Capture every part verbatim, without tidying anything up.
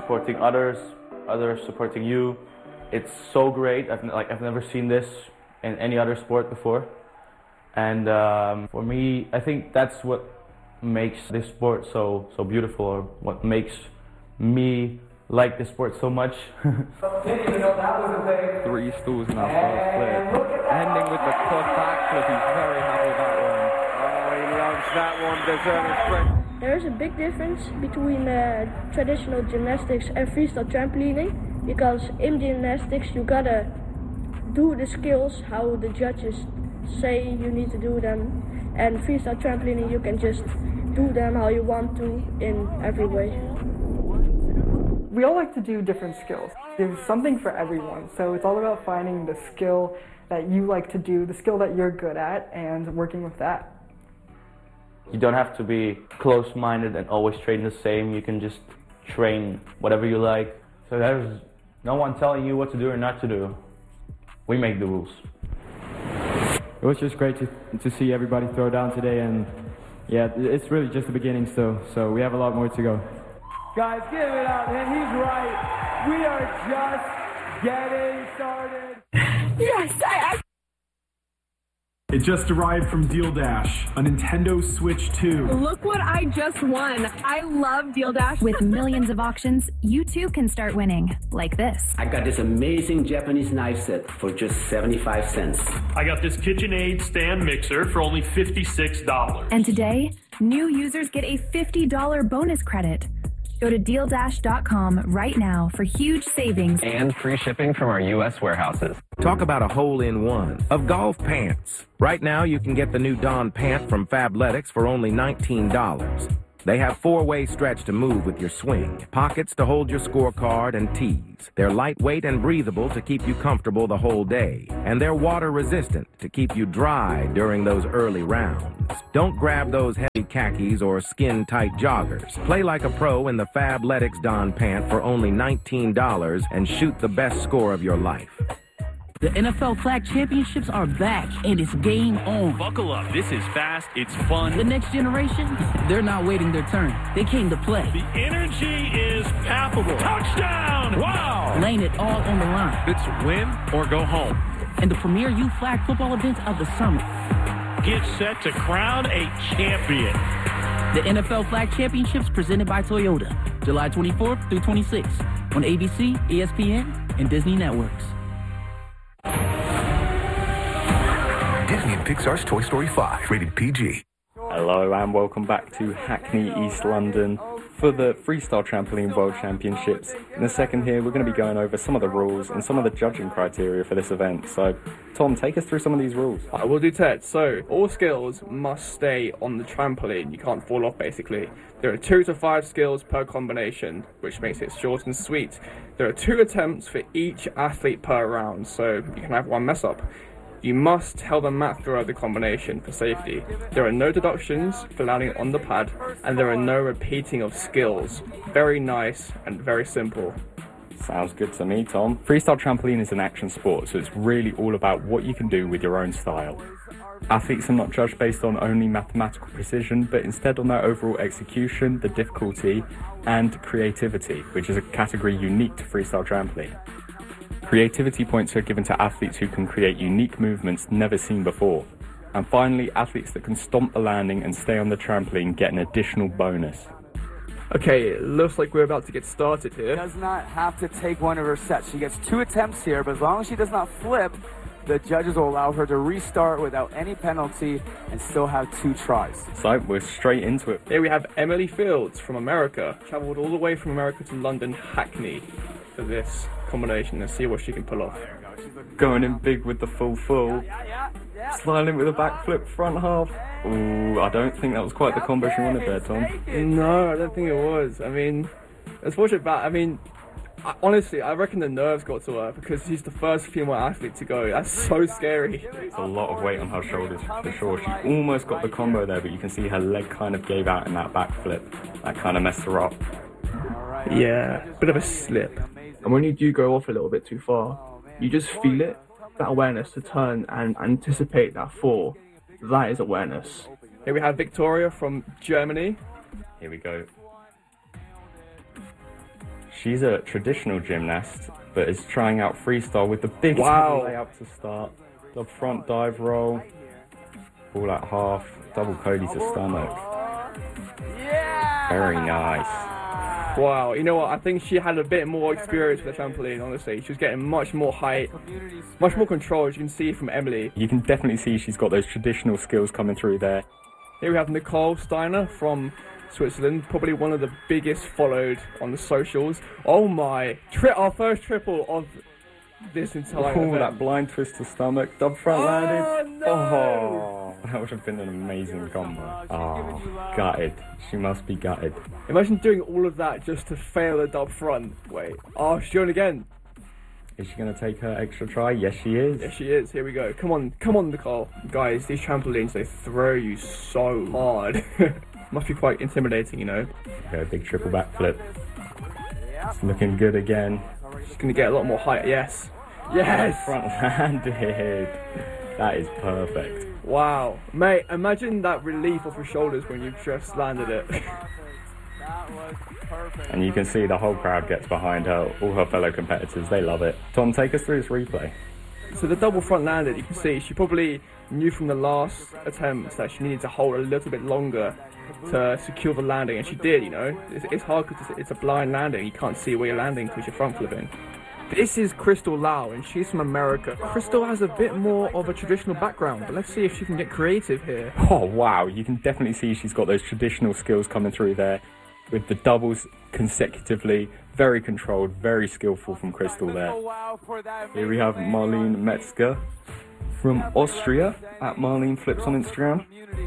supporting others, others supporting you. It's so great. I've like I've never seen this in any other sport before, and um, for me, I think that's what makes this sport so so beautiful, or what makes me like this sport so much. Three stalls in our first flip, ending with the quad backflip. He's very happy with that one. Oh, he loves that one. Deserving sprint. There is a big difference between uh, traditional gymnastics and freestyle trampolining, because in gymnastics you gotta do the skills how the judges say you need to do them, and freestyle trampolining you can just do them how you want to in every way. We all like to do different skills. There's something for everyone, so it's all about finding the skill that you like to do, the skill that you're good at, and working with that. You don't have to be close-minded and always train the same. You can just train whatever you like. So there's no one telling you what to do or not to do. We make the rules. It was just great to, to see everybody throw down today, and yeah, it's really just the beginning still, so we have a lot more to go. Guys, give it up, and he's right. We are just getting started. Yes, I, I It just arrived from Deal Dash, a Nintendo Switch two. Look what I just won. I love Deal Dash. With millions of auctions, you too can start winning, like this. I got this amazing Japanese knife set for just seventy-five cents. I got this KitchenAid stand mixer for only fifty-six dollars. And today, new users get a fifty dollars bonus credit. Go to deal dash dot com right now for huge savings and free shipping from our U S warehouses. Talk about a hole-in-one of golf pants. Right now, you can get the new Dawn pant from Fabletics for only nineteen dollars. They have four-way stretch to move with your swing, pockets to hold your scorecard, and tees. They're lightweight and breathable to keep you comfortable the whole day. And they're water-resistant to keep you dry during those early rounds. Don't grab those heavy khakis or skin-tight joggers. Play like a pro in the Fabletics Dawn pant for only nineteen dollars and shoot the best score of your life. The N F L Flag Championships are back, and it's game on. Buckle up. This is fast. It's fun. The next generation, they're not waiting their turn. They came to play. The energy is palpable. Touchdown! Wow! Laying it all on the line. It's win or go home. And the premier youth flag football event of the summer. Get set to crown a champion. The N F L Flag Championships presented by Toyota. July twenty-fourth through twenty-sixth on A B C, E S P N, and Disney Networks. Disney and Pixar's Toy Story five, rated P G. Hello and welcome back to Hackney, East London for the Freestyle Trampoline World Championships. In a second here, we're going to be going over some of the rules and some of the judging criteria for this event. So, Tom, take us through some of these rules. I will do, Ted. So, all skills must stay on the trampoline. You can't fall off, basically. There are two to five skills per combination, which makes it short and sweet. There are two attempts for each athlete per round, so you can have one mess up. You must tell the mat throw the combination for safety. There are no deductions for landing on the pad, and there are no repeating of skills. Very nice and very simple. Sounds good to me, Tom. Freestyle trampoline is an action sport, so it's really all about what you can do with your own style. Athletes are not judged based on only mathematical precision, but instead on their overall execution, the difficulty, and creativity, which is a category unique to freestyle trampoline. Creativity points are given to athletes who can create unique movements never seen before. And finally, athletes that can stomp the landing and stay on the trampoline get an additional bonus. Okay, it looks like we're about to get started here. She does not have to take one of her sets. She gets two attempts here, but as long as she does not flip, the judges will allow her to restart without any penalty and still have two tries. So we're straight into it. Here we have Emily Fields from America. Travelled all the way from America to London, Hackney, for this combination and see what she can pull off. Going in big with the full full. Sliding with a backflip front half. Ooh, I don't think that was quite the combo she wanted there, Tom. No, I don't think it was. I mean, it's fortunate, but I mean, I, honestly, I reckon the nerves got to her because she's the first female athlete to go. That's so scary. It's a lot of weight on her shoulders for sure. She almost got the combo there, but you can see her leg kind of gave out in that backflip. That kind of messed her up. Yeah, bit of a slip. And when you do go off a little bit too far, you just feel it, that awareness to turn and anticipate that fall. That is awareness. Here we have Victoria from Germany. Here we go. She's a traditional gymnast, but is trying out freestyle with the big wow. double layup to start. The front dive roll, all at half, double Cody to stomach. Yeah! Very nice. Wow, you know what, I think she had a bit more experience with the trampoline, honestly. She was getting much more height, much more control, as you can see from Emily. You can definitely see she's got those traditional skills coming through there. Here we have Nicole Steiner from Switzerland, probably one of the biggest followed on the socials. Oh my, Tri our first triple of this entire Ooh, event. that blind twist to stomach, dub front oh, landed. No. Oh, that would have been an amazing combo. Oh, gutted. She must be gutted. Imagine doing all of that just to fail a dub front. Wait, oh, she's doing it again. Is she going to take her extra try? Yes, she is. Yes, she is. Here we go. Come on, come on, Nicole. Guys, these trampolines, they throw you so hard. Must be quite intimidating, you know. Okay, big triple backflip. It's looking good again. She's going to get a lot more height, yes. Yes! Front landed. That is perfect. Wow. Mate, imagine that relief off your shoulders when you've just landed it. That was perfect. And you can see the whole crowd gets behind her, all her fellow competitors, they love it. Tom, take us through this replay. So the double front landed, you can see she probably knew from the last attempts that she needed to hold a little bit longer to secure the landing, and she did, you know. It's, it's hard because it's a blind landing, you can't see where you're landing because you're front flipping. This is Crystal Lau, and she's from America. Crystal has a bit more of a traditional background, but let's see if she can get creative here. Oh wow, you can definitely see she's got those traditional skills coming through there with the doubles consecutively. Very controlled, very skillful from Crystal there. Here we have Marlene Metzger from Austria at Marlene Flips on Instagram.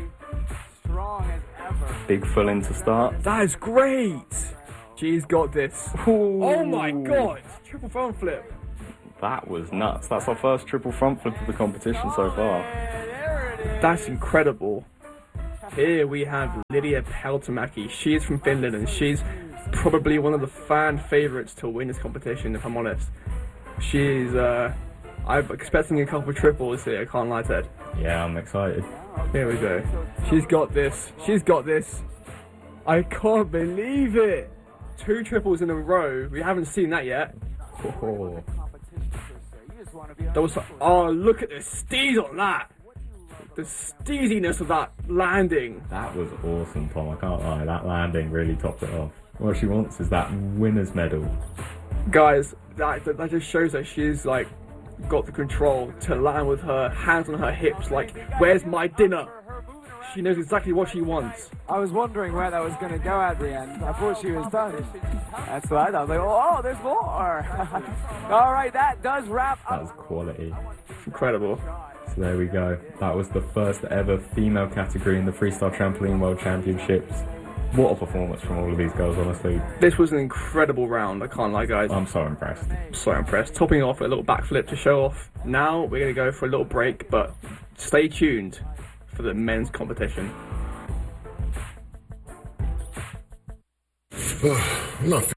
Big full in to start. That is great! She's got this. Ooh. Oh my god! Triple front flip. That was nuts. That's our first triple front flip of the competition so far. That's incredible. Here we have Lydia Peltomäki. She is from Finland and she's probably one of the fan favourites to win this competition, if I'm honest. She's, uh, I'm expecting a couple of triples here, I can't lie, Ted. Yeah, I'm excited. Here we go. She's got this. She's got this. I can't believe it. Two triples in a row. We haven't seen that yet. Oh, Those, oh look at the steez on that. The steeziness of that landing. That was awesome, Tom. I can't lie. That landing really topped it off. What she wants is that winner's medal. Guys, that, that, that just shows that she's like got the control to land with her hands on her hips. Like, where's my dinner? She knows exactly what she wants. I was wondering where that was going to go at the end. I thought she was done. That's what I thought. I was like, oh, there's more. All right, that does wrap up. That was quality. It's incredible. So there we go. That was the first ever female category in the Freestyle Trampoline World Championships. What a performance from all of these girls, honestly. This was an incredible round, I can't lie, guys. I'm so impressed. So impressed. Topping off a little backflip to show off. Now we're going to go for a little break, but stay tuned for the men's competition. I'm not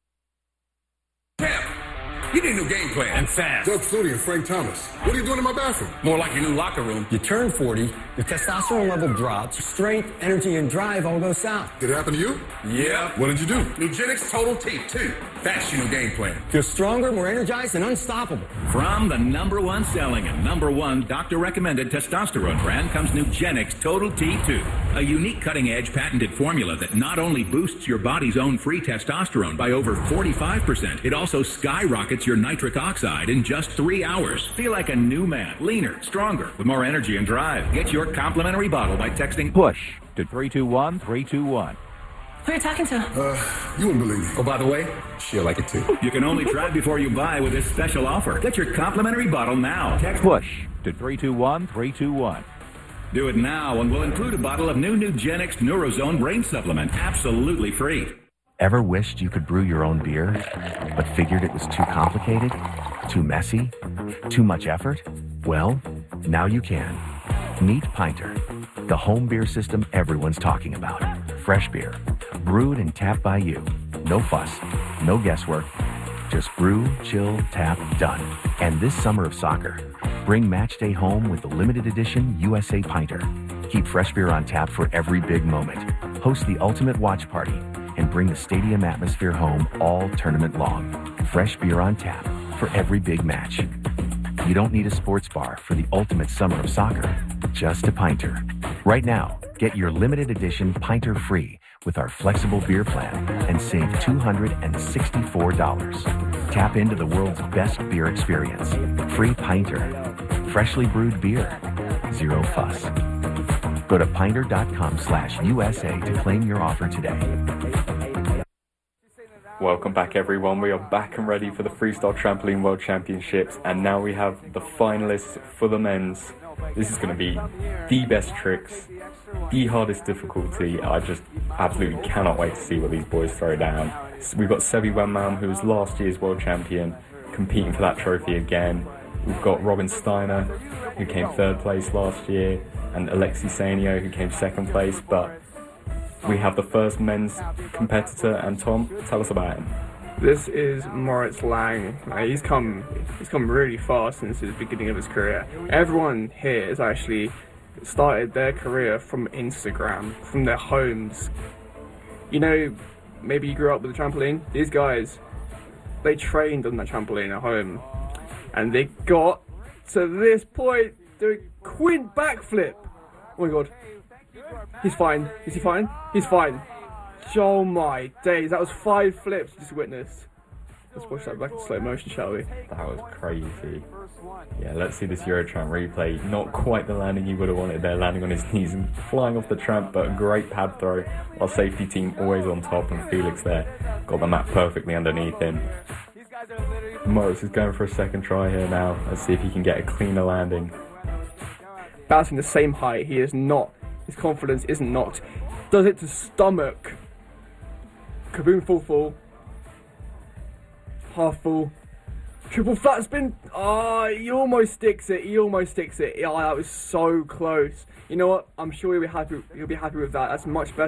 You need a new game plan. And fast. Doug Flutie and Frank Thomas. What are you doing in my bathroom? More like your new locker room. You turn forty, your testosterone level drops, strength, energy, and drive all go south. Did it happen to you? Yeah. What did you do? Nugenix Total T two. That's your new game plan. Feel stronger, more energized, and unstoppable. From the number one selling and number one doctor-recommended testosterone brand comes Nugenix Total T two, a unique cutting-edge patented formula that not only boosts your body's own free testosterone by over forty-five percent, it also skyrockets your nitric oxide in just three hours. Feel like a new man, leaner, stronger, with more energy and drive. Get your complimentary bottle by texting PUSH to three two one three two one. Who are you talking to? Uh, you wouldn't believe me. Oh, by the way, she'll like it too. You can only try before you buy with this special offer. Get your complimentary bottle now. Text PUSH to three two one three two one. Do it now and we'll include a bottle of new Nugenix Neurozone Brain Supplement absolutely free. Ever wished you could brew your own beer, but figured it was too complicated, too messy, too much effort? Well, now you can. Meet Pinter, the home beer system everyone's talking about. Fresh beer, brewed and tapped by you. No fuss, no guesswork. Just brew, chill, tap, done. And this summer of soccer, bring match day home with the limited edition U S A Pinter. Keep fresh beer on tap for every big moment. Host the ultimate watch party and and bring the stadium atmosphere home all tournament long. Fresh beer on tap for every big match. You don't need a sports bar for the ultimate summer of soccer, just a Pinter. Right now, get your limited edition Pinter free with our flexible beer plan and save two hundred sixty-four dollars. Tap into the world's best beer experience. Free Pinter. Freshly brewed beer. Zero fuss. Go to pinter.com slash USA to claim your offer today. Welcome back, everyone. We are back and ready for the Freestyle Trampoline World Championships, and now we have the finalists for the men's. This is going to be the best tricks, the hardest difficulty. I just absolutely cannot wait to see what these boys throw down. We've got Sebi Wanman, who was last year's world champion, competing for that trophy again. We've got Robin Steiner, who came third place last year, and Alexi Sainio, who came second place. But we have the first men's competitor, and Tom, tell us about him. This is Moritz Lang. Uh, he's come he's come really far since the beginning of his career. Everyone here has actually started their career from Instagram, from their homes. You know, maybe you grew up with a trampoline. These guys, they trained on that trampoline at home, and they got to this point doing quint backflip. Oh my god. He's fine. Is he fine? He's fine. Oh my days, that was five flips you just witnessed. Let's watch that back in slow motion, shall we? That was crazy. Yeah, let's see this Eurotramp replay. Not quite the landing you would have wanted there, landing on his knees and flying off the tramp, but a great pad throw. Our safety team always on top, and Felix there got the map perfectly underneath him. Moritz is going for a second try here now. Let's see if he can get a cleaner landing. Bouncing the same height, he is not, his confidence isn't knocked. Does it to stomach. Kaboom, full full. Half full. Triple flat spin. Oh, he almost sticks it. He almost sticks it. Oh, that was so close. You know what? I'm sure he'll be happy. He'll be happy with that. That's much better.